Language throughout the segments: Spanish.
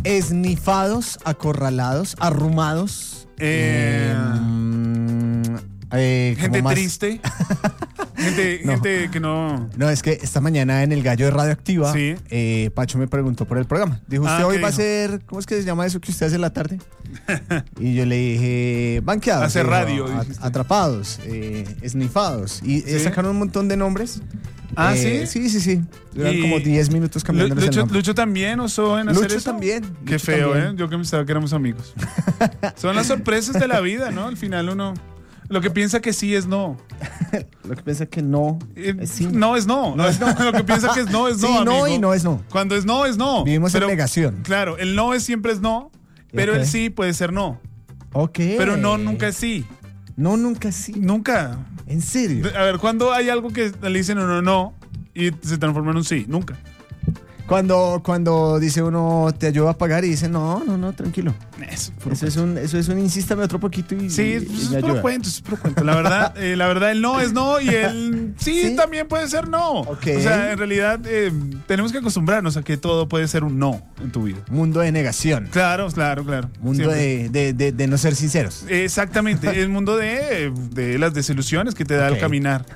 Esnifados, acorralados, arrumados. Gente más? triste. Gente que no... No, es que esta mañana en el Gallo de Radioactiva, Sí. Pacho me preguntó por el programa. Dijo, ¿usted hoy ¿qué va a dijo? hacer, cómo es que se llama eso que usted hace en la tarde? Y yo le dije, banqueados. Hacer dijo, radio, dijiste. atrapados, esnifados. Y sacaron un montón de nombres. ¿Sí? Sí. Duran como 10 minutos cambiándoles el nombre. Lucho también osó en hacer Lucho eso. también. Qué Lucho feo, también. Yo que pensaba que éramos amigos. Son las sorpresas de la vida, ¿no? Al final uno... Lo que piensa que sí es no. Lo que piensa que no es sí. No es no. No es no. Lo que piensa que es no es no, Sí, amigo. no y no es no. Cuando es no, es no. Vivimos en negación. Claro, el no siempre es no, pero Ok. el sí puede ser no. Ok. Pero no nunca es sí. No, nunca sí. Nunca. ¿En serio? A ver, ¿cuándo hay algo que le dicen no y se transforma en un sí? Nunca. Cuando dice uno, te ayudo a pagar y dice, no, tranquilo. Eso es un insístame otro poquito y Sí, y es me puro ayuda. cuento, es puro cuento. La verdad, el no es no y el sí, ¿Sí? también puede ser no. Ok. O sea, en realidad tenemos que acostumbrarnos a que todo puede ser un no en tu vida. Mundo de negación. Claro. Mundo Siempre. de no ser sinceros. Exactamente, el mundo de las desilusiones que te da Ok. el caminar.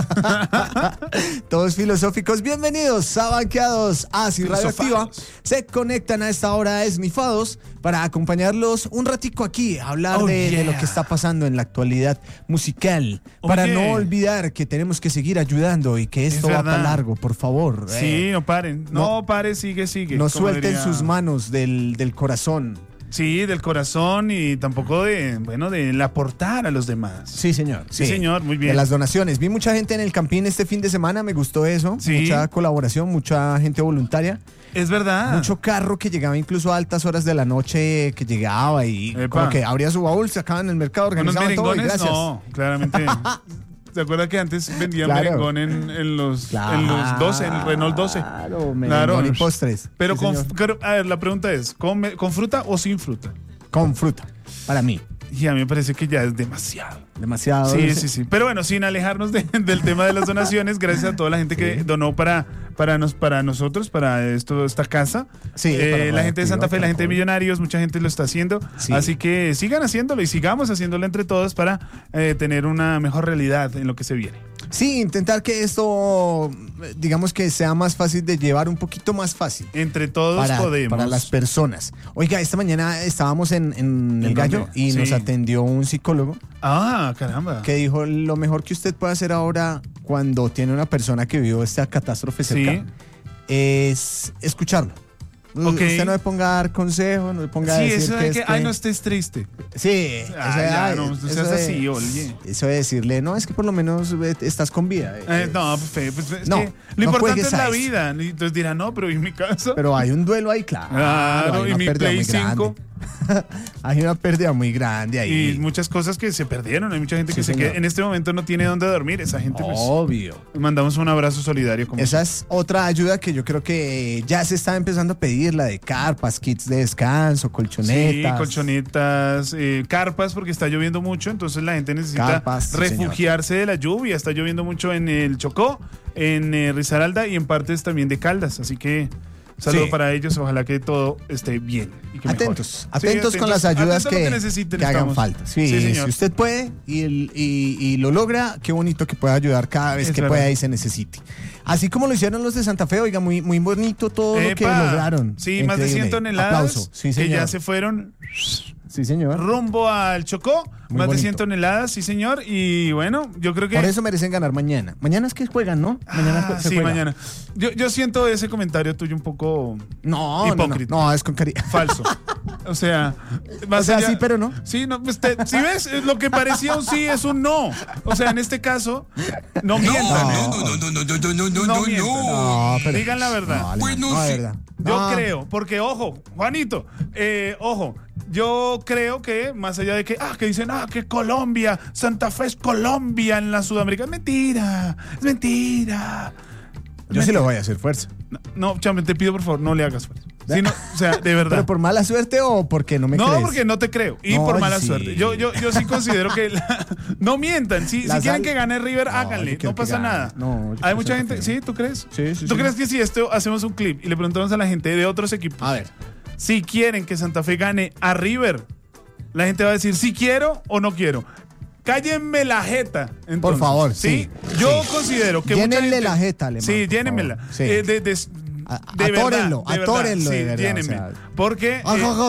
Todos filosóficos, bienvenidos a Banqueados Así Radioactiva. Se conectan a esta hora esnifados para acompañarlos un ratico aquí, a hablar de lo que está pasando en la actualidad musical. Para Oye. no olvidar que tenemos que seguir ayudando y que esto Es va verdad. para largo, por favor. Sí, no paren. No pare, sigue. No como suelten diría. sus manos del corazón. Sí, del corazón y tampoco del aportar a los demás. Sí, señor. Sí, señor, muy bien. De las donaciones. Vi mucha gente en el Campín este fin de semana, me gustó eso. Sí. Mucha colaboración, mucha gente voluntaria. Es verdad. Mucho carro que llegaba incluso a altas horas de la noche, que llegaba y Epa. como que abría su baúl, sacaban en el mercado, ¿Unos organizaban todo y merengones? gracias. No, claramente. ¿Se acuerda que antes vendían Claro. merengón en los 12, en el Renault 12? Claro, merengón y postres. Pero Sí, señor. a ver, la pregunta es, ¿con fruta o sin fruta? Con fruta, para mí. Y a mí me parece que ya es demasiado. Demasiado. Sí, dulce. sí. Pero bueno, sin alejarnos del tema de las donaciones, gracias a toda la gente que donó para nosotros, para esta casa. Sí, para la gente de Santa Fe, la gente de Radioactiva, Millonarios, mucha gente lo está haciendo. Sí. Así que sigan haciéndolo y sigamos haciéndolo entre todos para tener una mejor realidad en lo que se viene. Sí, intentar que esto, digamos que sea más fácil de llevar, un poquito más fácil. Entre todos podemos. Para las personas. Oiga, esta mañana estábamos en el Gallo dónde? y Sí. nos atendió un psicólogo Ah, caramba. que dijo lo mejor que usted puede hacer ahora cuando tiene una persona que vivió esta catástrofe cerca Sí. es escucharlo. Ok. Usted no le ponga a dar consejo, no le ponga a Sí, decir eso de que, es que- ay, no estés triste. Sí, No seas así, oye. eso de decirle, no, es que por lo menos estás con vida. No, pues, es No, que lo no importante juegues es la a eso. vida. Y entonces dirán, no, pero ¿y mi casa? Pero hay un duelo ahí, claro. Claro, hay y una mi pérdida Play muy grande. 5. Hay una pérdida muy grande ahí. Y muchas cosas que se perdieron. Hay mucha gente Sí, que señor. en este momento no tiene dónde dormir. Esa gente, pues, Obvio. mandamos un abrazo solidario. Como Esa es otra ayuda que yo creo que ya se está empezando a pedir, la de carpas, kits de descanso, colchonetas. Sí, colchonetas, carpas, porque está lloviendo mucho, entonces la gente necesita Carpas, sí, refugiarse de la lluvia. Está lloviendo mucho en el Chocó, en Risaralda y en partes también de Caldas. Así que saludo Sí. para ellos. Ojalá que todo esté bien. Y que mejore. Atentos con las ayudas atentos a lo que necesiten, que hagan estamos. falta. Sí, señor. si usted puede y lo logra, qué bonito que pueda ayudar cada vez Es que verdad. pueda y se necesite. Así como lo hicieron los de Santa Fe, oiga, muy, muy bonito todo lo que Epa. lograron. Sí, más de 100 Increíble. toneladas Aplauso. Sí, que señor. ya se fueron Sí, señor. rumbo al Chocó. Muy Más de bonito. 100 toneladas, sí, señor. Y bueno, yo creo que... Por eso merecen ganar mañana. Mañana es que juegan, ¿no? Mañana se sí, juega. mañana. Yo siento ese comentario tuyo un poco No, hipócrita. No, es con cariño. falso. O sea, O sea, sí, pero no. Sí, no, pues si ves, lo que parecía un sí es un no. O sea, en este caso, no mientan. No mientan. No, pero- Digan la verdad. No, Alejandro, no, de verdad. Yo No. creo, porque ojo, Juanito, ojo, yo creo que más allá de que dicen, que Colombia, Santa Fe es Colombia en la Sudamericana, es mentira, es mentira. Yo sí lo voy a hacer fuerza. No, chame, te pido por favor, no le hagas fuerza. Sí, no, o sea, de verdad. ¿Pero por mala suerte o porque no me No, crees? porque no te creo. Y No, por mala sí. suerte. Yo sí considero que no mientan. Si La quieren sal- que gane River, No, háganle. yo quiero No que pasa gane. nada. No, yo quiero Hay mucha ser gente. campeón. ¿Sí? ¿Tú crees? Sí, sí, ¿Tú sí. crees que si esto hacemos un clip y le preguntamos a la gente de otros equipos? A ver. si quieren que Santa Fe gane a River, la gente va a decir si quiero o no quiero. Cállenme la jeta. Entonces, por favor, ¿sí? Yo considero que llénenle mucha gente, la jeta, Alemán. Sí, llénenmela. Sí. Atórenlo, atórenlo. Sí, de verdad, llénenme. o sea. Porque.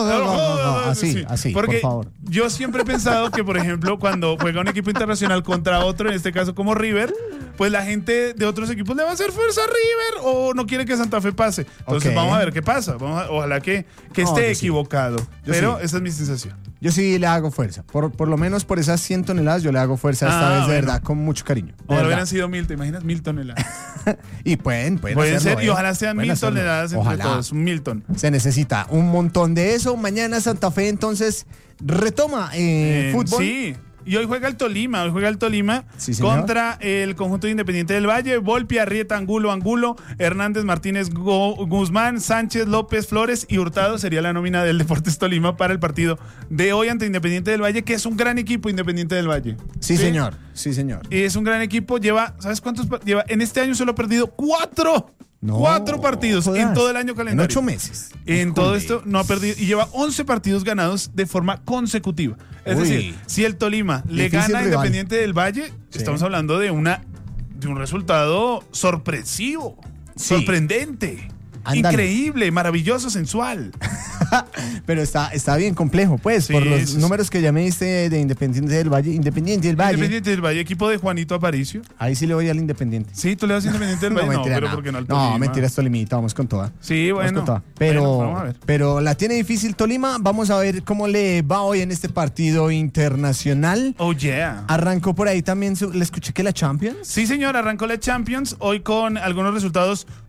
Así, porque por favor. yo siempre he pensado que, por ejemplo, cuando juega un equipo internacional contra otro, en este caso como River, pues la gente de otros equipos le va a hacer fuerza a River o no quiere que Santa Fe pase. Entonces vamos a ver qué pasa. Ojalá que esté equivocado. Pero esa es mi sensación. Yo sí le hago fuerza. Por lo menos por esas 100 toneladas yo le hago fuerza esta vez, de verdad, con mucho cariño. Ojalá hubieran sido 1000, ¿te imaginas? 1000 toneladas. Y pueden ser, hacerlo, y ojalá sean 1000 hacerlo. toneladas entre Ojalá. todos. 1000 ton. Se necesita un montón de eso. Mañana Santa Fe entonces retoma fútbol. Sí. Y hoy juega el Tolima, Sí, señor. contra el conjunto de Independiente del Valle. Volpi, Arrieta, Angulo, Hernández, Martínez, Guzmán, Sánchez, López, Flores y Hurtado sería la nómina del Deportes Tolima para el partido de hoy ante Independiente del Valle, que es un gran equipo Independiente del Valle. Sí, señor. Sí, señor. Y es un gran equipo, ¿sabes cuántos lleva? En este año solo ha perdido 4 partidos jodas. en todo el año calendario. En 8 meses. En todo esto no ha perdido y lleva 11 partidos ganados de forma consecutiva. Es decir, si el Tolima le gana a Independiente del Valle, estamos hablando de un resultado sorpresivo, sorprendente, increíble, maravilloso, sensual. Pero está bien complejo, pues, por los números que ya me diste de Independiente del Valle. Independiente del Valle, equipo de Juanito Aparicio. Ahí sí le voy al Independiente. Sí, tú le das Independiente del Valle. No, mentira, pero no. porque no al Tolima. No, mentira, es Tolimita, vamos con toda. Sí, bueno. Pero, vamos a ver. Pero la tiene difícil Tolima. Vamos a ver cómo le va hoy en este partido internacional. Oh, yeah. Arrancó por ahí también, le escuché que la Champions. Sí, señor, arrancó la Champions hoy con algunos resultados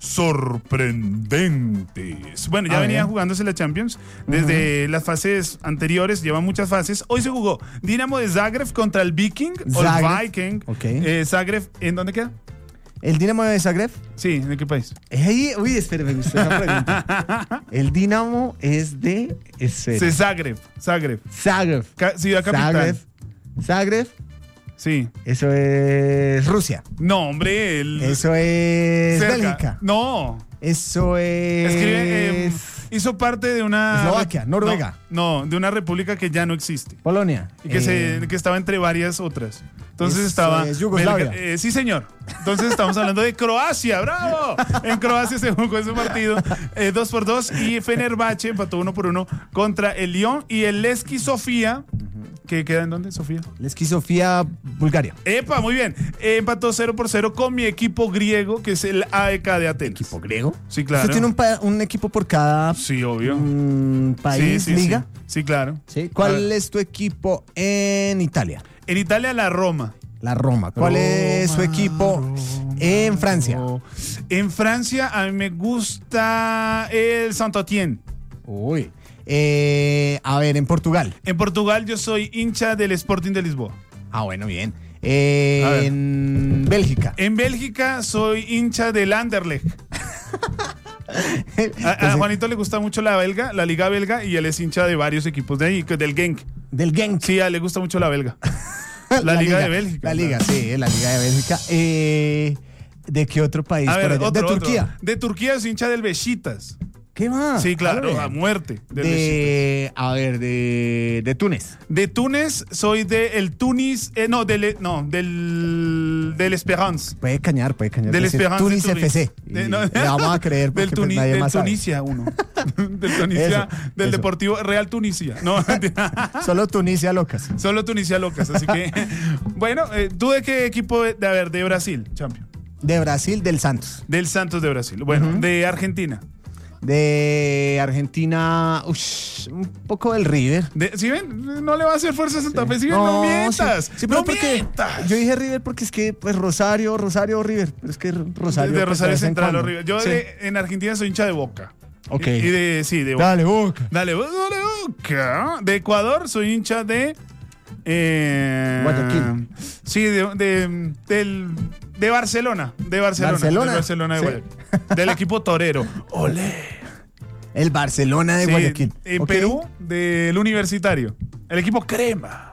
sorprendentes. Bueno, ya venía jugándose la Champions desde las fases anteriores, lleva muchas fases. Hoy se jugó Dinamo de Zagreb contra el Viking, o el Viking. Okay. Zagreb, ¿en dónde queda? ¿El Dinamo de Zagreb? Sí, ¿en qué país? Uy, espere, me gustó esa pregunta. El Dinamo es de... Zagreb. Zagreb. Ciudad capital. Zagreb. Sí. Eso es Rusia. No, hombre. Eso es Bélgica. No. Eso es... Escribe... hizo parte de una... Eslovaquia, Noruega. No, de una república que ya no existe. Polonia. Y que estaba entre varias otras. Entonces estaba... Es Yugoslavia. Sí, señor. Entonces estamos hablando de Croacia. ¡Bravo! En Croacia se jugó ese partido 2-2 y Fenerbahce empató 1-1 contra el Lyon y el Levski Sofía. ¿Qué queda en dónde, Sofía? Levski Sofía, Bulgaria. ¡Epa! Muy bien. Empató 0-0 con mi equipo griego, que es el AEK de Atenas. ¿Equipo griego? Sí, claro. ¿Usted tiene un equipo por cada sí, obvio. país, liga? Sí, claro. ¿Sí? ¿Cuál es tu equipo en Italia? En Italia, la Roma. La Roma. ¿Cuál es su equipo en Francia? En Francia, a mí me gusta el Saint-Étienne. Uy. A ver, en Portugal. En Portugal yo soy hincha del Sporting de Lisboa. Ah, bueno, bien. En Bélgica. En Bélgica soy hincha del Anderlecht. A Juanito le gusta mucho la liga belga, y él es hincha de varios equipos de ahí, del Genk. Del Genk. Sí, a él le gusta mucho la belga. La liga de Bélgica. La liga, sí, la liga de Bélgica. ¿De qué otro país? A ver, de Turquía. De Turquía soy hincha del Beşiktaş. ¿Qué más? Sí, claro, a muerte. De Túnez. De Túnez soy del Tunis, del Esperance. Puede cañar. Del Esperance. Tunis FC. Le vamos a creer porque del nadie más sabe. Tunisia 1. Del Tunisia, del Deportivo Real Tunisia. No, Solo Tunisia locas. Solo Tunisia locas, así que bueno, ¿tú de qué equipo de Brasil, champion? De Brasil, del Santos. Del Santos de Brasil. Bueno, de Argentina. De Argentina, un poco del River. ¿Sí ven? No le va a hacer fuerza a Santa Fe. ¿Sí ven? No mientas. Sí, no mientas. Yo dije River porque es que, pues, Rosario o River. Pero es que Rosario. De Rosario Central o River. Yo en Argentina soy hincha de Boca. Ok. Y de Boca. Dale, Boca. Dale, Boca. De Ecuador soy hincha de... Guayaquil. Sí, de Barcelona. De Barcelona de Guayaquil. Del equipo torero. ¡Olé! El Barcelona de Guayaquil. En Perú, del Universitario. El equipo Crema.